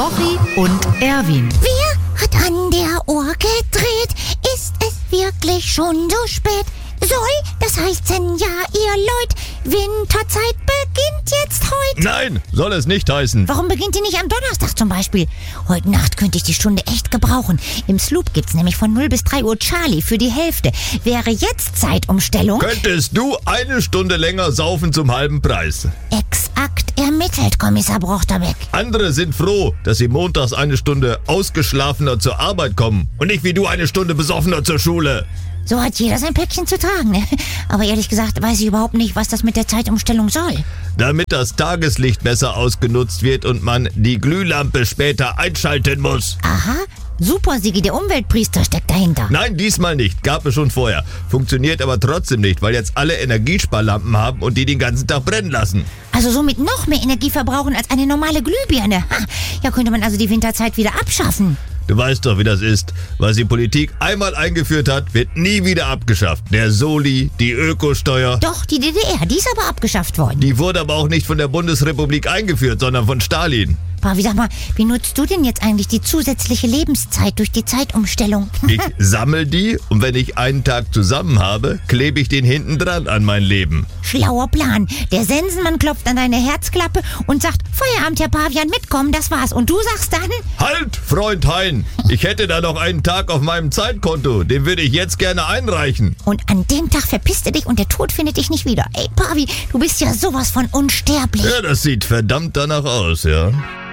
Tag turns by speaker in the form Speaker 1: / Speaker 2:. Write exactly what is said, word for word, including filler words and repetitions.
Speaker 1: Rochi und Erwin.
Speaker 2: Wer hat an der Uhr gedreht? Ist es wirklich schon so spät? Soll das heißen, ja, ihr Leut, Winterzeit beginnt jetzt heute?
Speaker 3: Nein, soll es nicht heißen.
Speaker 2: Warum beginnt die nicht am Donnerstag zum Beispiel? Heute Nacht könnte ich die Stunde echt gebrauchen. Im Sloop gibt's nämlich von null bis drei Uhr Charlie für die Hälfte. Wäre jetzt Zeitumstellung?
Speaker 3: Könntest du eine Stunde länger saufen zum halben Preis?
Speaker 2: Exakt ermittelt, Kommissar Brochterbeck.
Speaker 3: Andere sind froh, dass sie montags eine Stunde ausgeschlafener zur Arbeit kommen und nicht wie du eine Stunde besoffener zur Schule.
Speaker 2: So hat jeder sein Päckchen zu tragen, ne? Aber ehrlich gesagt weiß ich überhaupt nicht, was das mit der Zeitumstellung soll.
Speaker 3: Damit das Tageslicht besser ausgenutzt wird und man die Glühlampe später einschalten muss.
Speaker 2: Aha, super, Sigi, der Umweltpriester steckt dahinter.
Speaker 3: Nein, diesmal nicht. Gab es schon vorher. Funktioniert aber trotzdem nicht, weil jetzt alle Energiesparlampen haben und die den ganzen Tag brennen lassen.
Speaker 2: Also somit noch mehr Energie verbrauchen als eine normale Glühbirne. Ha, ja, könnte man also die Winterzeit wieder abschaffen.
Speaker 3: Du weißt doch, wie das ist. Was die Politik einmal eingeführt hat, wird nie wieder abgeschafft. Der Soli, die Ökosteuer.
Speaker 2: Doch, die D D R, die ist aber abgeschafft worden.
Speaker 3: Die wurde aber auch nicht von der Bundesrepublik eingeführt, sondern von Stalin.
Speaker 2: Pavi, sag mal, wie nutzt du denn jetzt eigentlich die zusätzliche Lebenszeit durch die Zeitumstellung?
Speaker 3: Ich sammel die und wenn ich einen Tag zusammen habe, klebe ich den hinten dran an mein Leben.
Speaker 2: Schlauer Plan. Der Sensenmann klopft an deine Herzklappe und sagt, Feierabend, Herr Pavian, mitkommen, das war's. Und du sagst dann?
Speaker 3: Halt, Freund Hein, ich hätte da noch einen Tag auf meinem Zeitkonto, den würde ich jetzt gerne einreichen.
Speaker 2: Und an dem Tag verpisst du dich und der Tod findet dich nicht wieder. Ey, Pavi, du bist ja sowas von unsterblich.
Speaker 3: Ja, das sieht verdammt danach aus, ja.